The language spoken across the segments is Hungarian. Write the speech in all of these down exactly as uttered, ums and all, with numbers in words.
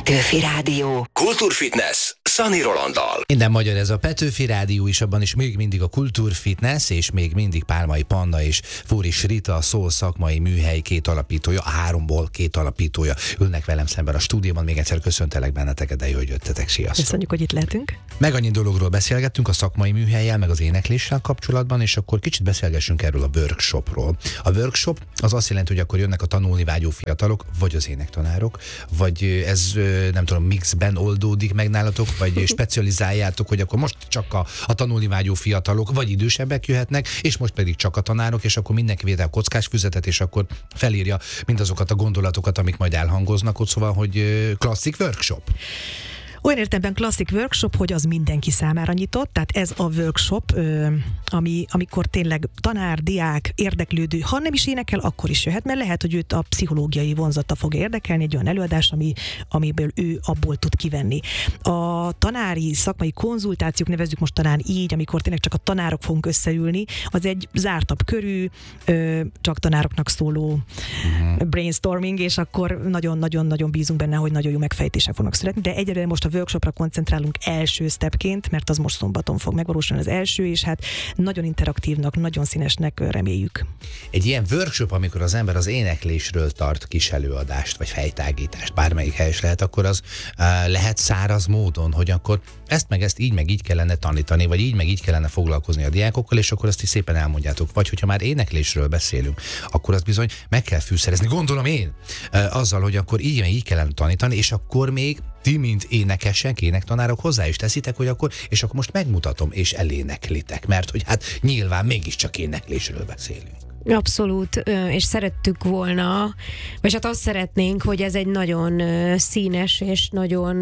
Petőfi Rádió. Kultúrfitness Szani Rolanddal. Minden magyar ez a Petőfi Rádió is, abban is még mindig a Kultúrfitness, és még mindig Pálmai Panna és Fóris Rita, a Szól szakmai műhely két alapítója, a háromból két alapítója ülnek velem szemben a stúdióban. Még egyszer köszöntelek benneteket, de jó, hogy jöttetek, sziasztok. Köszönjük, hogy itt lehetünk. Meg annyi dologról beszélgettünk a szakmai műhellyel, meg az énekléssel kapcsolatban, és akkor kicsit beszélgessünk erről a workshopról. A workshop az azt jelenti, hogy akkor jönnek a tanulni vágyó fiatalok, vagy az énektanárok, vagy ez nem tudom, mixben oldódik meg nálatok, vagy specializáljátok, hogy akkor most csak a, a tanulni vágyó fiatalok, vagy idősebbek jöhetnek, és most pedig csak a tanárok, és akkor mindenki véd el kockás füzetet, és akkor felírja mindazokat a gondolatokat, amik majd elhangoznak ott, szóval, hogy klasszik workshop. Olyan értelemben klasszik workshop, hogy az mindenki számára nyitott, tehát ez a workshop, ami, amikor tényleg tanár, diák, érdeklődő, ha nem is énekel, akkor is jöhet, mert lehet, hogy őt a pszichológiai vonzata fog érdekelni, egy olyan előadás, ami, amiből ő abból tud kivenni. A tanári szakmai konzultációk, nevezzük most talán így, amikor tényleg csak a tanárok fogunk összeülni, az egy zártabb körű, csak tanároknak szóló uh-huh. brainstorming, és akkor nagyon-nagyon-nagyon bízunk benne, hogy nagyon jó megfejtések fognak születni, de egyre most a workshopra koncentrálunk első stepként, mert az most szombaton fog megvalósulni az első, és hát nagyon interaktívnak, nagyon színesnek reméljük. Egy ilyen workshop, amikor az ember az éneklésről tart kis előadást, vagy fejtágítást, bármelyik helyes lehet, akkor az uh, lehet száraz módon, hogy akkor ezt meg ezt így meg így kellene tanítani, vagy így meg így kellene foglalkozni a diákokkal, és akkor ezt is szépen elmondjátok. Vagy hogyha már éneklésről beszélünk, akkor azt bizony meg kell fűszerezni, gondolom én, uh, azzal, hogy akkor így meg így kellene tanítani, és akkor még ti, mint énekesek, énektanárok hozzá is teszitek, hogy akkor, és akkor most megmutatom, és eléneklitek, mert hogy hát nyilván mégiscsak éneklésről beszélünk. Abszolút, és szerettük volna, vagy hát azt szeretnénk, hogy ez egy nagyon színes és nagyon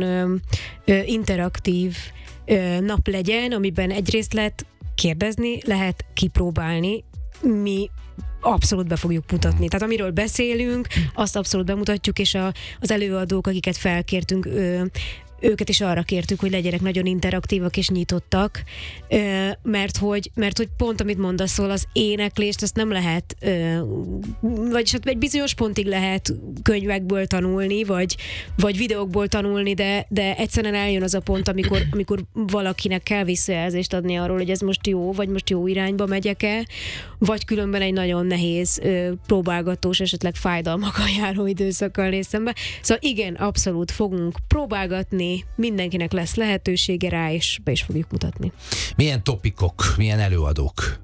interaktív nap legyen, amiben egyrészt lehet kérdezni, lehet kipróbálni, mi abszolút be fogjuk mutatni. Tehát amiről beszélünk, azt abszolút bemutatjuk, és a, az előadók, akiket felkértünk, ö, őket is arra kértük, hogy legyenek nagyon interaktívak és nyitottak, ö, mert, hogy, mert hogy pont amit mondasz, szól, az éneklést, azt nem lehet, ö, vagyis hát egy bizonyos pontig lehet könyvekből tanulni, vagy, vagy videókból tanulni, de, de egyszerűen eljön az a pont, amikor, amikor valakinek kell visszajelzést adni arról, hogy ez most jó, vagy most jó irányba megyek-e, vagy különben egy nagyon nehéz, ö, próbálgatós, esetleg fájdalmakkal járó időszakkal néz szembe. Szóval igen, abszolút fogunk próbálgatni, mindenkinek lesz lehetősége rá, és be is fogjuk mutatni. Milyen topikok, milyen előadók?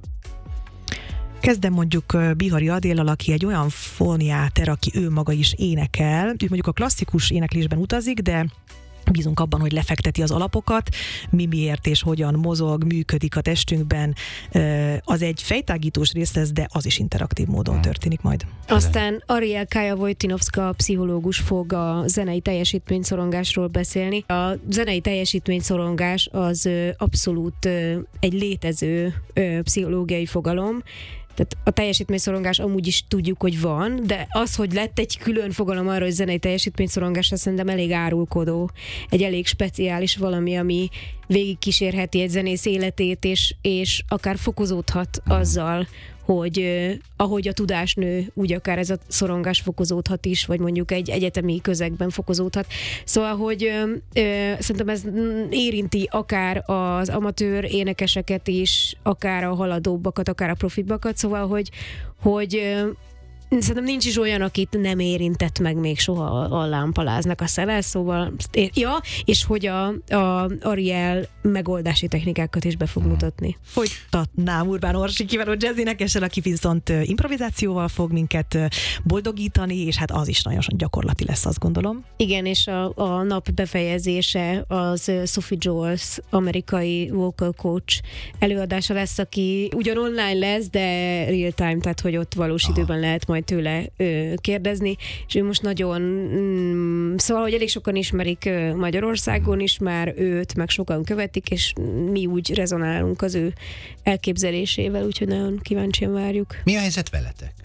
Kezdem mondjuk Bihari Adéllal, aki egy olyan foniáter, aki ő maga is énekel. Ő mondjuk a klasszikus éneklésben utazik, de bízunk abban, hogy lefekteti az alapokat, mi miért és hogyan mozog, működik a testünkben. Az egy fejtágítós rész lesz, de az is interaktív módon történik majd. Aztán Ariel Kaja-Wojtynovska pszichológus fog a zenei teljesítményszorongásról beszélni. A zenei teljesítményszorongás az abszolút egy létező pszichológiai fogalom. Tehát a teljesítményszorongás amúgy is tudjuk, hogy van, de az, hogy lett egy külön fogalom arra, hogy zenei teljesítményszorongás, azt szerintem elég árulkodó. Egy elég speciális valami, ami végigkísérheti egy zenész életét, és, és akár fokozódhat azzal, hogy eh, ahogy a tudás nő, úgy akár ez a szorongás fokozódhat is, vagy mondjuk egy egyetemi közegben fokozódhat. Szóval, hogy eh, eh, szerintem ez érinti akár az amatőr énekeseket is, akár a haladóbbakat, akár a profibbakat, szóval, hogy, hogy eh, szerintem nincs is olyan, akit nem érintett meg még soha a lámpaláznak a szele, szóval, ja, és hogy a, a Ariel megoldási technikákat is be fog mutatni. Folytatnám Urbán Orsi kiváló jazz-énekessel, aki viszont improvizációval fog minket boldogítani, és hát az is nagyon gyakorlati lesz, azt gondolom. Igen, és a, a nap befejezése az Sophie Jones, amerikai vocal coach előadása lesz, aki ugyan online lesz, de real time, tehát hogy ott valós időben lehet majd tőle ö, kérdezni, és ő most nagyon mm, szóval, hogy elég sokan ismerik ö, Magyarországon is már őt, meg sokan követik, és mi úgy rezonálunk az ő elképzelésével, úgyhogy nagyon kíváncsian várjuk. Mi a helyzet veletek?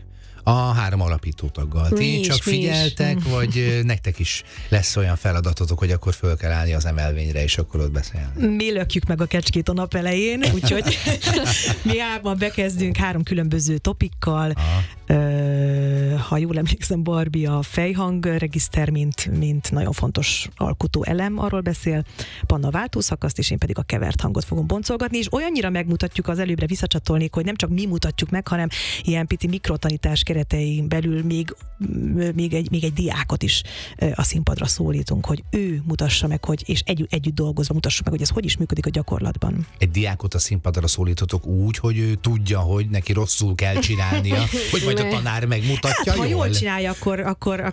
A három alapító taggal. Ti Mi is, csak mi is. figyeltek, vagy ö, nektek is lesz olyan feladatotok, hogy akkor föl kell állni az emelvényre, és akkor ott beszélni? Mi lökjük meg a kecskét a nap elején, úgyhogy mi hárman bekezdünk három különböző topikkal. Ö, ha jól emlékszem, Barbie a fejhang regiszter, mint, mint nagyon fontos alkotó elem, arról beszél, Panna a váltószakaszt, és én pedig a kevert hangot fogom boncolgatni, és olyannyira megmutatjuk, az előbbre visszacsatolnék, hogy nem csak mi mutatjuk meg, hanem ilyen pici mikrotanítás keretein belül még, még, egy, még egy diákot is a színpadra szólítunk, hogy ő mutassa meg, hogy, és egy, együtt dolgozva mutassuk meg, hogy ez hogy is működik a gyakorlatban. Egy diákot a színpadra szólítotok úgy, hogy ő tudja, hogy neki rosszul kell csinálnia, hogy majd a tanár megmutatja Hát, ha jól. jól csinálja, akkor, akkor,